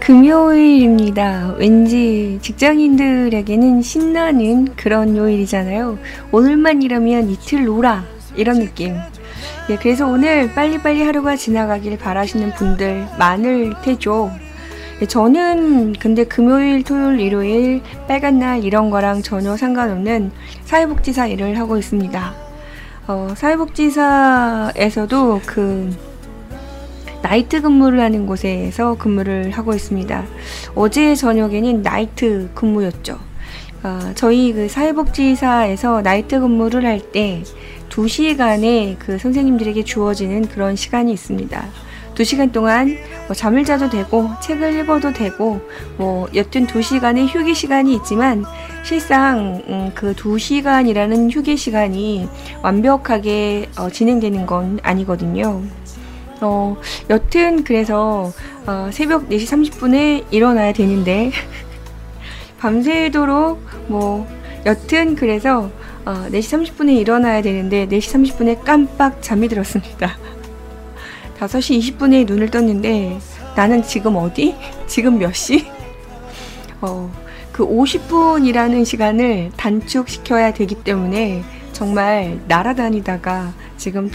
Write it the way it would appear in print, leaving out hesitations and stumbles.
금요일입니다. 왠지 직장인들에게는 신나는 그런 요일이잖아요. 오늘만 일하면 이틀 놀아 이런 느낌. 그래서 오늘 빨리빨리 하루가 지나가길 바라시는 분들 많을 테죠. 저는 근데 금요일, 토요일, 일요일, 빨간 날 이런 거랑 전혀 상관없는 사회복지사 일을 하고 있습니다. 사회복지사에서도 나이트 근무를 하는 곳에서 근무를 하고 있습니다. 어제 저녁에는 나이트 근무였죠. 저희 사회복지사에서 나이트 근무를 할 때 2시간의 선생님들에게 주어지는 그런 시간이 있습니다. 2시간 동안 잠을 자도 되고 책을 읽어도 되고 여튼 2시간의 휴게 시간이 있지만 실상 그 2시간이라는 휴게 시간이 완벽하게 진행되는 건 아니거든요. 여튼 그래서 새벽 4시 30분에 일어나야 되는데 밤새도록 여튼 그래서 4시 30분에 일어나야 되는데 4시 30분에 깜빡 잠이 들었습니다. 5시 20분에 눈을 떴는데 나는 지금 어디? 지금 몇 시? 그 50분이라는 시간을 단축시켜야 되기 때문에 정말 날아다니다가 지금